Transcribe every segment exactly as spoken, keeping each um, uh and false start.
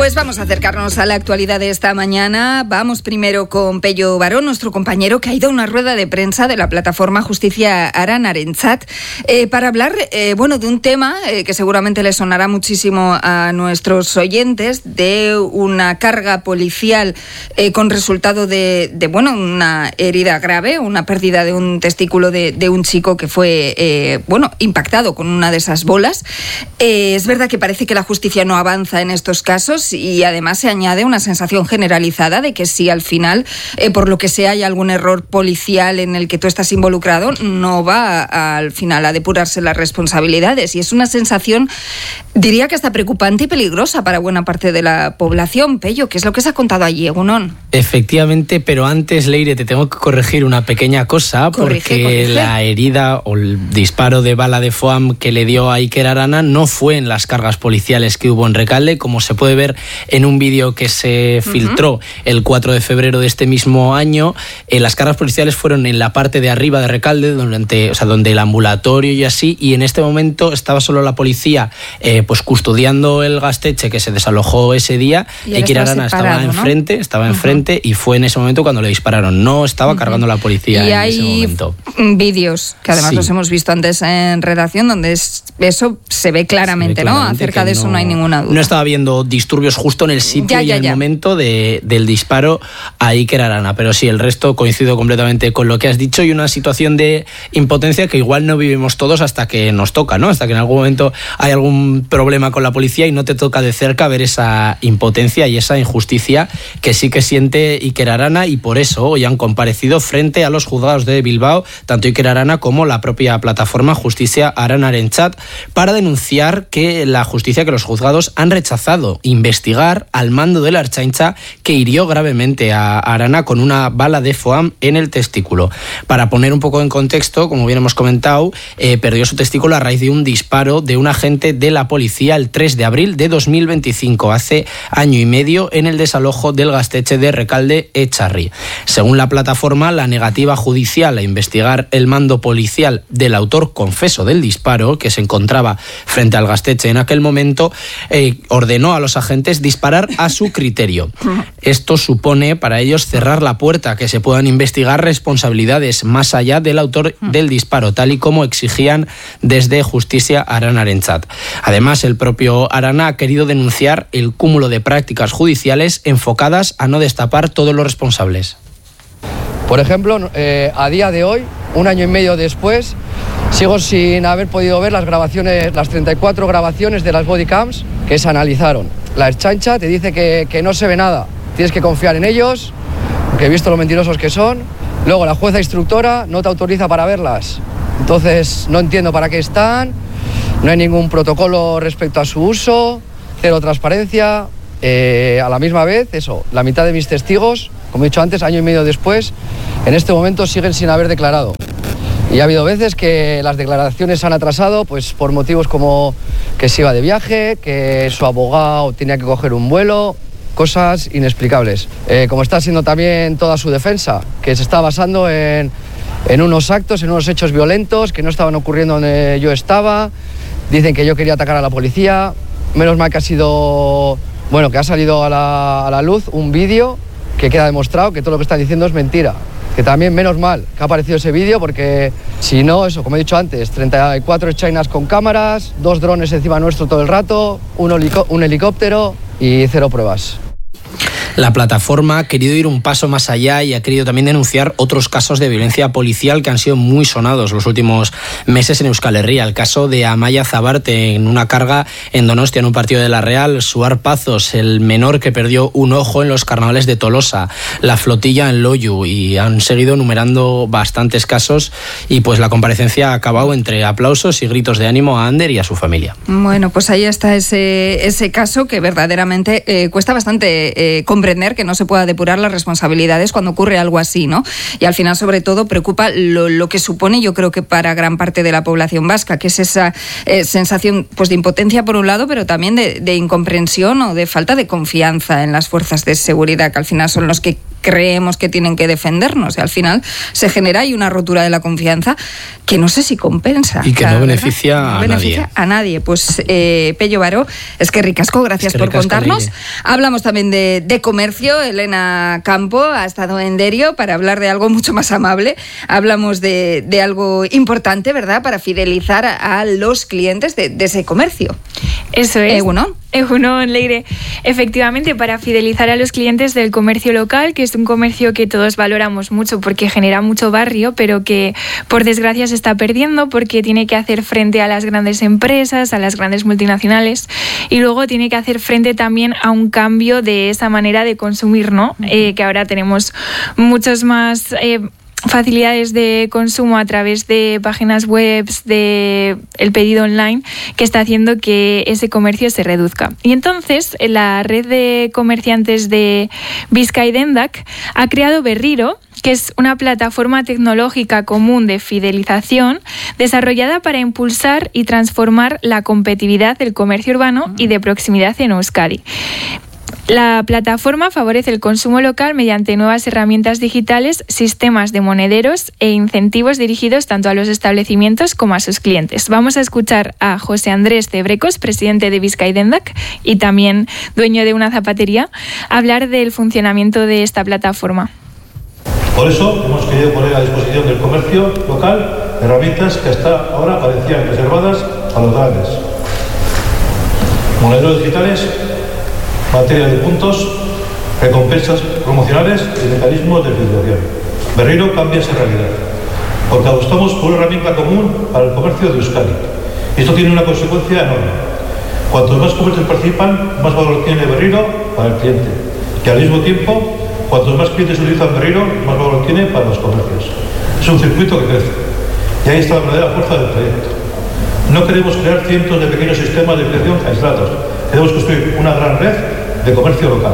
Pues vamos a acercarnos a la actualidad de esta mañana. Vamos primero con Pello Barón, nuestro compañero, que ha ido a una rueda de prensa de la plataforma Justizia Aranarentzat eh, para hablar eh, bueno, de un tema eh, que seguramente le sonará muchísimo a nuestros oyentes, de una carga policial eh, con resultado de, de bueno, una herida grave, una pérdida de un testículo de, de un chico que fue eh, bueno, impactado con una de esas bolas. Eh, es verdad que parece que la justicia no avanza en estos casos, y además se añade una sensación generalizada de que si al final, eh, por lo que sea, hay algún error policial en el que tú estás involucrado, no va a, al final a depurarse las responsabilidades. Y es una sensación, diría que hasta preocupante y peligrosa para buena parte de la población. Pello, ¿qué es lo que se ha contado allí, Egunon? Efectivamente, pero antes, Leire, te tengo que corregir una pequeña cosa, corrige, porque corrige. La herida o el disparo de bala de foam que le dio a Iker Arana no fue en las cargas policiales que hubo en Rekalde, como se puede ver en un vídeo que se filtró uh-huh. el cuatro de febrero de este mismo año. Eh, las cargas policiales fueron en la parte de arriba de Rekalde, donde, o sea, donde el ambulatorio y así, y en este momento estaba solo la policía eh, pues custodiando el Gaztetxe que se desalojó ese día. Iker Arana estaba enfrente, ¿no? estaba enfrente uh-huh. y fue en ese momento cuando le dispararon. No estaba uh-huh. cargando la policía y en ese momento. Y hay vídeos que además sí. los hemos visto antes en redacción, donde es, eso se ve claramente, se ve claramente, ¿no? Acerca de eso no, no hay ninguna duda. No estaba habiendo disturbios justo en el sitio ya, ya, y en ya. el momento de, del disparo a Iker Arana, pero sí, el resto coincido completamente con lo que has dicho, y una situación de impotencia que igual no vivimos todos hasta que nos toca, ¿no? Hasta que en algún momento hay algún problema con la policía y no te toca de cerca ver esa impotencia y esa injusticia que sí que siente Iker Arana, y por eso hoy han comparecido frente a los juzgados de Bilbao tanto Iker Arana como la propia plataforma Justizia Aranarentzat para denunciar que la justicia, que los juzgados han rechazado investigar al mando de la Ertzaintza que hirió gravemente a Arana con una bala de foam en el testículo. Para poner un poco en contexto, como bien hemos comentado, eh, perdió su testículo a raíz de un disparo de un agente de la policía el tres de abril de dos mil veinticinco, hace año y medio, en el desalojo del Gaztetxe de Rekalde Echarri. Según la plataforma, la negativa judicial a investigar el mando policial del autor confeso del disparo, que se encontraba frente al Gaztetxe en aquel momento, eh, ordenó a los agentes disparar a su criterio. Esto supone para ellos cerrar la puerta a que se puedan investigar responsabilidades más allá del autor del disparo, tal y como exigían desde Justizia Aranarentzat. Además, el propio Arana ha querido denunciar el cúmulo de prácticas judiciales enfocadas a no destapar todos los responsables. Por ejemplo, eh, a día de hoy, un año y medio después, sigo sin haber podido ver las grabaciones, las treinta y cuatro grabaciones de las bodycams que se analizaron. La Ertzaintza te dice que, que no se ve nada, tienes que confiar en ellos, porque he visto lo mentirosos que son. Luego la jueza instructora no te autoriza para verlas, entonces no entiendo para qué están, no hay ningún protocolo respecto a su uso, cero transparencia. Eh, a la misma vez, eso, la mitad de mis testigos, como he dicho antes, año y medio después, en este momento siguen sin haber declarado. Y ha habido veces que las declaraciones se han atrasado pues por motivos como que se iba de viaje, que su abogado tenía que coger un vuelo, cosas inexplicables. Eh, como está siendo también toda su defensa, que se está basando en, en unos actos, en unos hechos violentos que no estaban ocurriendo donde yo estaba. Dicen que yo quería atacar a la policía. Menos mal que ha sido... Bueno, que ha salido a la, a la luz un vídeo que queda demostrado que todo lo que están diciendo es mentira. Que también, menos mal, que ha aparecido ese vídeo, porque si no, eso, como he dicho antes, treinta y cuatro chinas con cámaras, dos drones encima nuestro todo el rato, un, helico- un helicóptero y cero pruebas. La plataforma ha querido ir un paso más allá y ha querido también denunciar otros casos de violencia policial que han sido muy sonados los últimos meses en Euskal Herria. El caso de Amaia Zabarte en una carga en Donostia en un partido de la Real, Suar Pazos, el menor que perdió un ojo en los carnavales de Tolosa, la flotilla en Loiu, y han seguido enumerando bastantes casos, y pues la comparecencia ha acabado entre aplausos y gritos de ánimo a Ander y a su familia. Bueno, pues ahí está ese, ese caso que verdaderamente eh, cuesta bastante eh, comprender comprender que no se pueda depurar las responsabilidades cuando ocurre algo así, ¿no? Y al final, sobre todo, preocupa lo, lo que supone, yo creo que para gran parte de la población vasca, que es esa eh, sensación pues de impotencia por un lado, pero también de, de incomprensión o de falta de confianza en las fuerzas de seguridad, que al final son los que creemos que tienen que defendernos, y al final se genera ahí una rotura de la confianza que no sé si compensa. Y que no beneficia, no a, beneficia nadie. a nadie. Pues eh, Pello Baró, es que ricasco, gracias es que por ricasco, contarnos. Leire. Hablamos también de, de comercio. Elena Campo ha estado en Derio para hablar de algo mucho más amable. Hablamos de, de algo importante, ¿verdad?, para fidelizar a, a los clientes de, de ese comercio. Eso es. Egunon. Egunon, Leire. Efectivamente, para fidelizar a los clientes del comercio local, que es un comercio que todos valoramos mucho porque genera mucho barrio, pero que por desgracia se está perdiendo porque tiene que hacer frente a las grandes empresas, a las grandes multinacionales, y luego tiene que hacer frente también a un cambio de esa manera de consumir, ¿no? Uh-huh. Eh, que ahora tenemos muchos más... Eh, facilidades de consumo a través de páginas web, de el pedido online, que está haciendo que ese comercio se reduzca. Y entonces la red de comerciantes de Bizkaidendak ha creado Berriro, que es una plataforma tecnológica común de fidelización desarrollada para impulsar y transformar la competitividad del comercio urbano y de proximidad en Euskadi. La plataforma favorece el consumo local mediante nuevas herramientas digitales, sistemas de monederos e incentivos dirigidos tanto a los establecimientos como a sus clientes. Vamos a escuchar a José Andrés Cebrecos, presidente de Bizkaidendak y también dueño de una zapatería, hablar del funcionamiento de esta plataforma. Por eso hemos querido poner a disposición del comercio local herramientas que hasta ahora parecían reservadas a los grandes. Monederos digitales, materia de puntos, recompensas promocionales y mecanismos de fidelización. Berriro cambia esa realidad, porque apostamos por una herramienta común para el comercio de Euskadi. Y esto tiene una consecuencia enorme. Cuantos más comercios participan, más valor tiene Berriro para el cliente. Y al mismo tiempo, cuantos más clientes utilizan Berriro, más valor tiene para los comercios. Es un circuito que crece. Y ahí está la verdadera fuerza del proyecto. No queremos crear cientos de pequeños sistemas de fidelización aislados. Queremos construir una gran red de comercio local.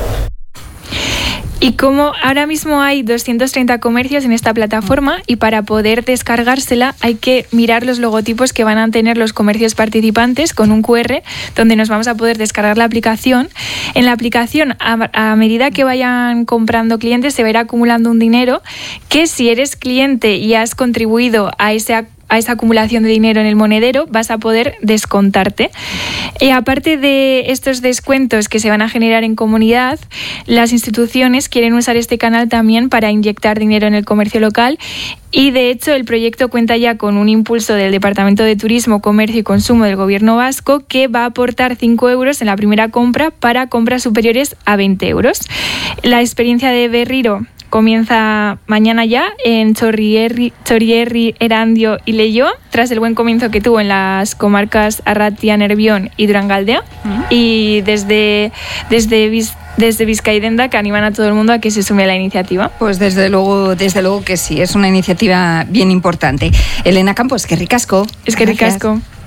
Y como ahora mismo hay doscientos treinta comercios en esta plataforma, y para poder descargársela hay que mirar los logotipos que van a tener los comercios participantes con un cu erre donde nos vamos a poder descargar la aplicación. En la aplicación, a, a medida que vayan comprando clientes, se va a ir acumulando un dinero que, si eres cliente y has contribuido a ese a esa acumulación de dinero en el monedero, vas a poder descontarte. Y aparte de estos descuentos que se van a generar en comunidad, las instituciones quieren usar este canal también para inyectar dinero en el comercio local, y de hecho el proyecto cuenta ya con un impulso del Departamento de Turismo, Comercio y Consumo del Gobierno vasco, que va a aportar cinco euros en la primera compra para compras superiores a veinte euros. La experiencia de Berriro comienza mañana ya en Chorrierri, Chorrierri, Erandio y Leioa, tras el buen comienzo que tuvo en las comarcas Arratia, Nervión y Durangaldea. Uh-huh. Y desde, desde, desde Bizkaidendak que animan a todo el mundo a que se sume a la iniciativa. Pues desde luego, desde luego que sí, es una iniciativa bien importante. Elena Campos, es que ricasco. Es que ricasco.